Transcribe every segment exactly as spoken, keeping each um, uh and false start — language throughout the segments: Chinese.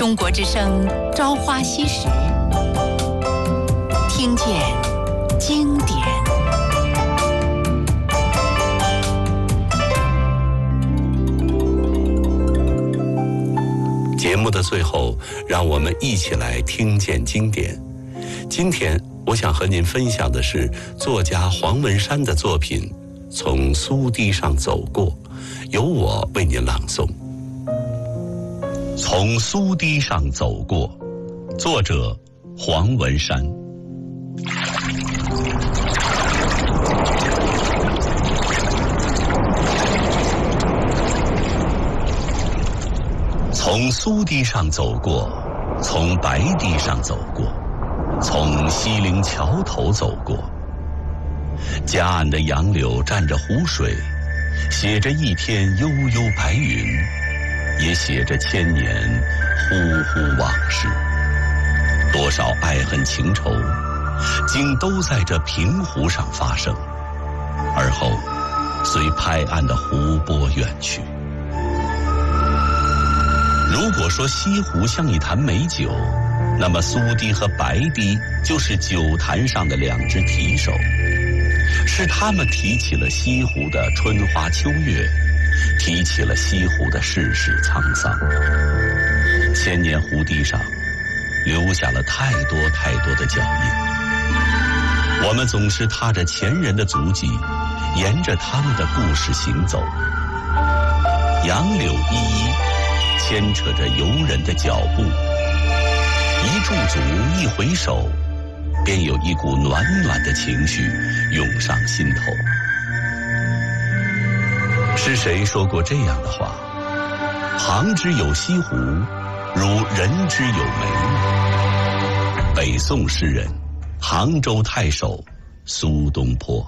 中国之声朝花夕拾，听见经典。 节目的最后，让我们一起来听见经典。今天我想和您分享的是作家黄文山的作品《从苏堤上走过》，由我为您朗诵。从苏堤上走过，作者黄文山。从苏堤上走过，从白堤上走过，从西陵桥头走过。夹岸的杨柳蘸着湖水，写着一天悠悠白云，也写着千年忽忽往事。多少爱恨情仇，竟都在这平湖上发生，而后随拍岸的湖波远去。如果说西湖像一坛美酒，那么苏堤和白堤就是酒坛上的两只提手，是他们提起了西湖的春花秋月，提起了西湖的世事沧桑。千年湖堤上留下了太多太多的脚印，我们总是踏着前人的足迹，沿着他们的故事行走。杨柳依依，牵扯着游人的脚步，一驻足，一回首，便有一股暖暖的情绪涌上心头。是谁说过这样的话？杭之有西湖，如人之有梅。北宋诗人，杭州太守苏东坡。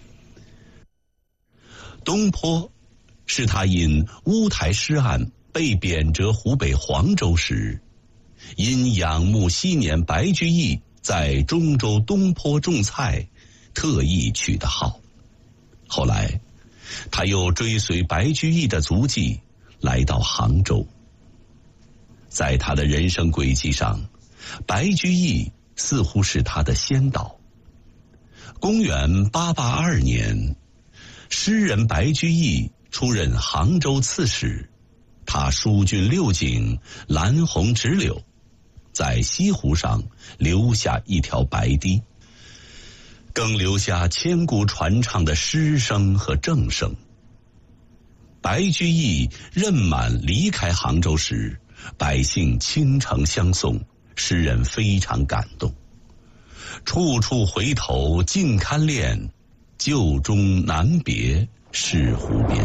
东坡是他因乌台诗案被贬谪湖北黄州时，因仰慕昔年白居易在中州东坡种菜，特意取的号。后来他又追随白居易的足迹来到杭州。在他的人生轨迹上，白居易似乎是他的先导。公元八八二年，诗人白居易出任杭州刺史，他疏浚六景，拦洪直柳，在西湖上留下一条白堤，更留下千古传唱的诗声和正声。白居易任满离开杭州时，百姓倾城相送，诗人非常感动。处处回头尽堪恋，旧中难别是湖边。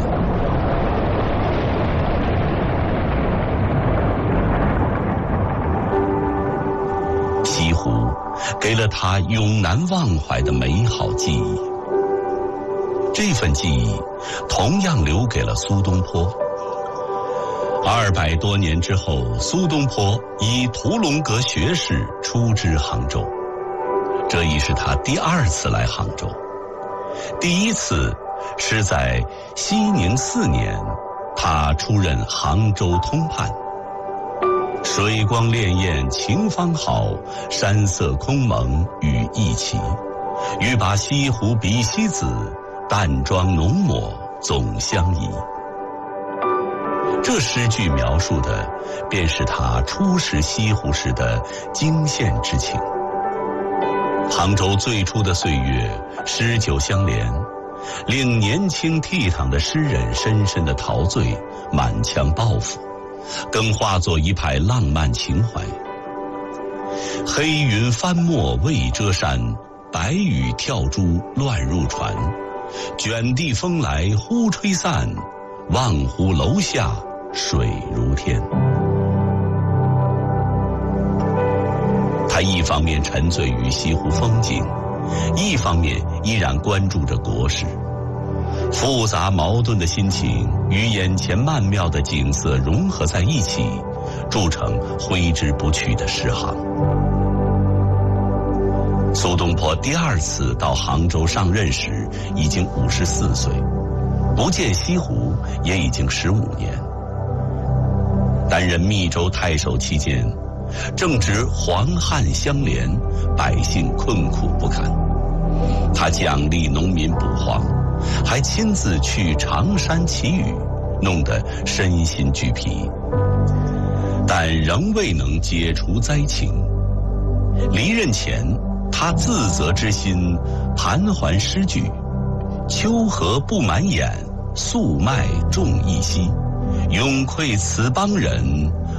西湖给了他永难忘怀的美好记忆，这份记忆同样留给了苏东坡。二百多年之后，苏东坡以屠龙阁学士出知杭州，这已是他第二次来杭州。第一次是在熙宁四年，他出任杭州通判。水光潋滟晴方好，山色空蒙雨亦奇。欲把西湖比西子，淡妆浓抹总相宜。这诗句描述的便是他初识西湖时的惊羡之情。杭州最初的岁月，诗酒相连，令年轻倜傥的诗人深深的陶醉，满腔抱负，更化作一派浪漫情怀。黑云翻墨未遮山，白雨跳珠乱入船。卷地风来忽吹散，望湖楼下水如天。他一方面沉醉于西湖风景，一方面依然关注着国事。复杂矛盾的心情与眼前曼妙的景色融合在一起，铸成挥之不去的诗行。苏东坡第二次到杭州上任时已经五十四岁，不见西湖也已经十五年。 担任密州太守期间，正值黄旱相连，百姓困苦不堪。他奖励农民捕荒，还亲自去常山祈雨，弄得身心俱疲，但仍未能解除灾情。离任前，他自责之心盘桓诗句：丘壑不满眼，粟麦种一稀，永馈此邦人，